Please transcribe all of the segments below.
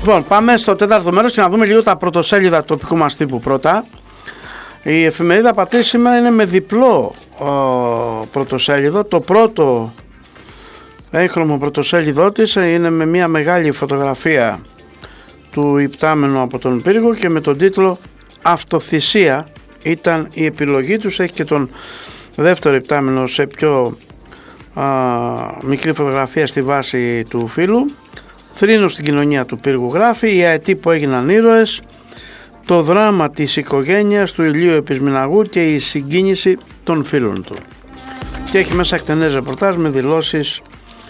Λοιπόν, πάμε στο τέταρτο μέρος και να δούμε λίγο τα πρωτοσέλιδα του τοπικού μας τύπου πρώτα. Η εφημερίδα Πατρίς σήμερα είναι με διπλό πρωτοσέλιδο. Το πρώτο έγχρωμο πρωτοσέλιδό της είναι με μια μεγάλη φωτογραφία του υπτάμενου από τον πύργο και με τον τίτλο «Αυτοθυσία ήταν η επιλογή τους». Έχει και τον δεύτερο υπτάμενο σε πιο μικρή φωτογραφία στη βάση του φύλου. Θρήνος στην κοινωνία του πύργου γράφει, οι αετοί που έγιναν ήρωες, το δράμα της οικογένειας του Ηλίου Επισμηναγού και η συγκίνηση των φίλων του. Και έχει μέσα εκτενές ρεπορτάζ με δηλώσεις,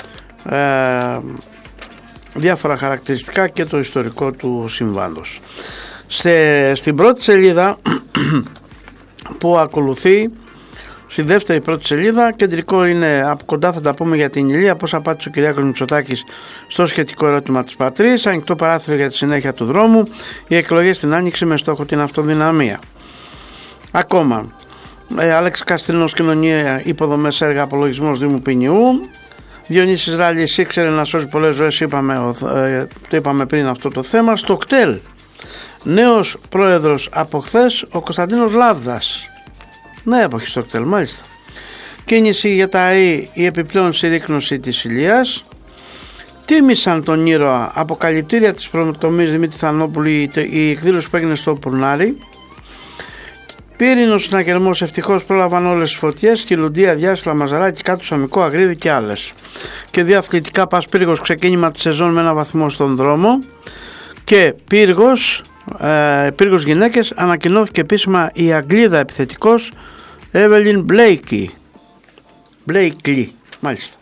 διάφορα χαρακτηριστικά και το ιστορικό του συμβάντος. Στην πρώτη σελίδα που ακολουθεί, στη δεύτερη πρώτη σελίδα, κεντρικό είναι, από κοντά θα τα πούμε για την Ηλία, πώς απάντησε ο Κυριάκος Μητσοτάκης στο σχετικό ερώτημα της Πατρίς, ανοιχτό παράθυρο για τη συνέχεια του δρόμου, οι εκλογές στην Άνοιξη με στόχο την αυτοδυναμία. Ακόμα, Αλέξης Καστρινός, κοινωνία, υποδομές, έργα, απολογισμός Δήμου Ποινιού. Διονύσης Ράλης ήξερε να σώσει πολλές ζωές, το είπαμε πριν αυτό το θέμα. Στο κτέλ, νέος πρόεδρος από χθες, ο Κωνσταντίνος Λάβδας. Ναι, εποχή στο κτέλ, μάλιστα. Κίνηση για τα ΑΕΗ, η επιπλέον συρρίκνωση της Ηλίας. Τίμησαν τον ήρωα, αποκαλυπτήρια της πρωτομής Δημήτρη Θανόπουλου, η εκδήλωση που έγινε στο Πουρνάρι. Πύρινος συναγερμός, ευτυχώς πρόλαβαν όλες τις φωτιές. Κιλουντία, Διάσυλα, Μαζαράκι, Κάτω Σαμικό, Αγρίδι και άλλες. Και δύο αθλητικά, πας Πύργος, ξεκίνημα της σεζόν με ένα βαθμό στον δρόμο. Και Πύργος γυναίκες, ανακοινώθηκε επίσημα η Αγγλίδα επιθετικός Εύελιν Μπλέικλι, μάλιστα.